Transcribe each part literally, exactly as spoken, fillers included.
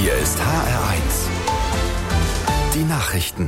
Hier ist H R eins. Die Nachrichten.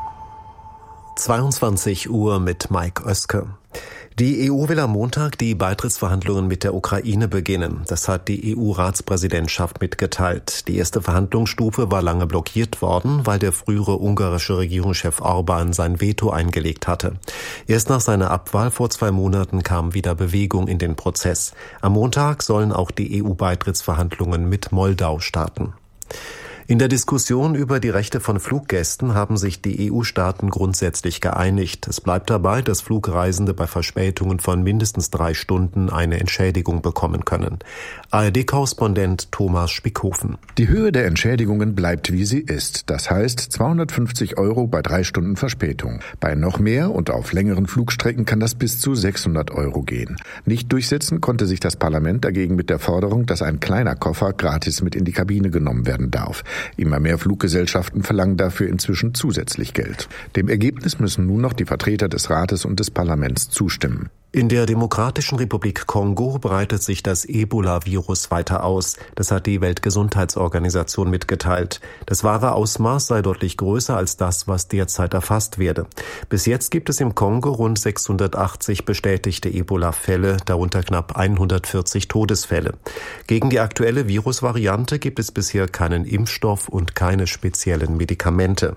zweiundzwanzig Uhr mit Mike Oeske. Die E U will am Montag die Beitrittsverhandlungen mit der Ukraine beginnen. Das hat die E U-Ratspräsidentschaft mitgeteilt. Die erste Verhandlungsstufe war lange blockiert worden, weil der frühere ungarische Regierungschef Orbán sein Veto eingelegt hatte. Erst nach seiner Abwahl vor zwei Monaten kam wieder Bewegung in den Prozess. Am Montag sollen auch die E U-Beitrittsverhandlungen mit Moldau starten. In der Diskussion über die Rechte von Fluggästen haben sich die E U-Staaten grundsätzlich geeinigt. Es bleibt dabei, dass Flugreisende bei Verspätungen von mindestens drei Stunden eine Entschädigung bekommen können. A R D-Korrespondent Thomas Spickhofen. Die Höhe der Entschädigungen bleibt, wie sie ist. Das heißt zweihundertfünfzig Euro bei drei Stunden Verspätung. Bei noch mehr und auf längeren Flugstrecken kann das bis zu sechshundert Euro gehen. Nicht durchsetzen konnte sich das Parlament dagegen mit der Forderung, dass ein kleiner Koffer gratis mit in die Kabine genommen werden darf. Immer mehr Fluggesellschaften verlangen dafür inzwischen zusätzlich Geld. Dem Ergebnis müssen nun noch die Vertreter des Rates und des Parlaments zustimmen. In der Demokratischen Republik Kongo breitet sich das Ebola-Virus weiter aus. Das hat die Weltgesundheitsorganisation mitgeteilt. Das wahre Ausmaß sei deutlich größer als das, was derzeit erfasst werde. Bis jetzt gibt es im Kongo rund sechshundertachtzig bestätigte Ebola-Fälle, darunter knapp hundertvierzig Todesfälle. Gegen die aktuelle Virusvariante gibt es bisher keinen Impfstoff und keine speziellen Medikamente.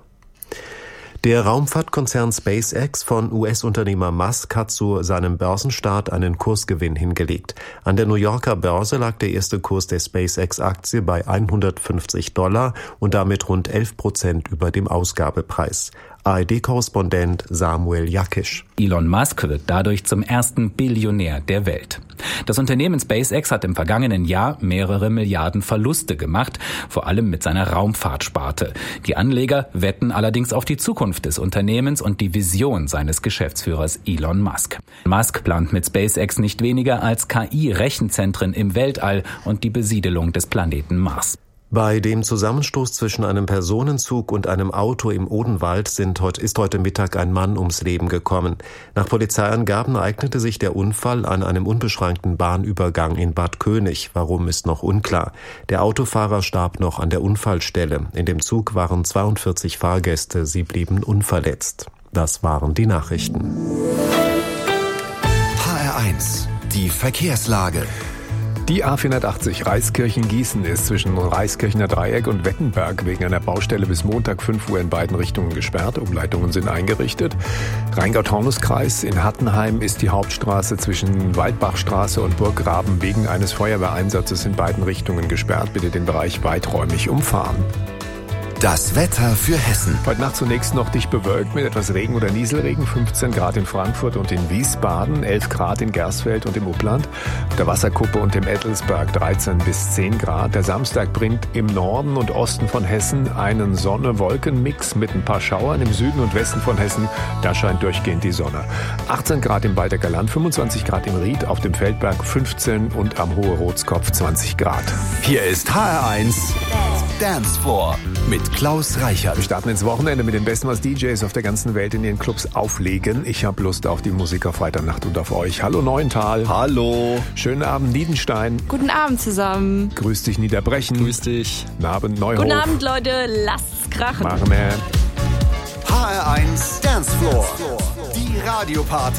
Der Raumfahrtkonzern SpaceX von U S-Unternehmer Musk hat zu seinem Börsenstart einen Kursgewinn hingelegt. An der New Yorker Börse lag der erste Kurs der SpaceX-Aktie bei hundertfünfzig Dollar und damit rund elf Prozent über dem Ausgabepreis. A R D-Korrespondent Samuel Jakisch. Elon Musk wird dadurch zum ersten Billionär der Welt. Das Unternehmen SpaceX hat im vergangenen Jahr mehrere Milliarden Verluste gemacht, vor allem mit seiner Raumfahrtsparte. Die Anleger wetten allerdings auf die Zukunft des Unternehmens und die Vision seines Geschäftsführers Elon Musk. Musk plant mit SpaceX nicht weniger als K I-Rechenzentren im Weltall und die Besiedelung des Planeten Mars. Bei dem Zusammenstoß zwischen einem Personenzug und einem Auto im Odenwald sind heute, ist heute Mittag ein Mann ums Leben gekommen. Nach Polizeiangaben ereignete sich der Unfall an einem unbeschränkten Bahnübergang in Bad König. Warum, ist noch unklar. Der Autofahrer starb noch an der Unfallstelle. In dem Zug waren zweiundvierzig Fahrgäste, sie blieben unverletzt. Das waren die Nachrichten. H R eins, die Verkehrslage. Die A vierhundertachtzig Reiskirchen-Gießen ist zwischen Reiskirchener Dreieck und Wettenberg wegen einer Baustelle bis Montag fünf Uhr in beiden Richtungen gesperrt. Umleitungen sind eingerichtet. Rheingau-Taunus-Kreis in Hattenheim ist die Hauptstraße zwischen Waldbachstraße und Burggraben wegen eines Feuerwehreinsatzes in beiden Richtungen gesperrt. Bitte den Bereich weiträumig umfahren. Das Wetter für Hessen. Heute Nacht zunächst noch dicht bewölkt mit etwas Regen oder Nieselregen. fünfzehn Grad in Frankfurt und in Wiesbaden, elf Grad in Gersfeld und im Upland. Auf der Wasserkuppe und im Ettelsberg dreizehn bis zehn Grad. Der Samstag bringt im Norden und Osten von Hessen einen Sonne-Wolken-Mix mit ein paar Schauern. Im Süden und Westen von Hessen, da scheint durchgehend die Sonne. achtzehn Grad im Waldecker Land, fünfundzwanzig Grad im Ried, auf dem Feldberg fünfzehn und am Hohe Rotskopf zwanzig Grad. Hier ist H R eins Dance Floor mit Klaus Reichert. Wir starten ins Wochenende mit den besten, was D Js auf der ganzen Welt in ihren Clubs auflegen. Ich habe Lust auf die Musik auf Freitagnacht und auf euch. Hallo Neuental. Hallo. Schönen Abend Niedenstein. Guten Abend zusammen. Grüß dich Niederbrechen. Grüß dich. Guten Abend Neuhof. Guten Abend Leute, lasst's krachen. Machen wir. H R eins Dance Floor. Die Radioparty.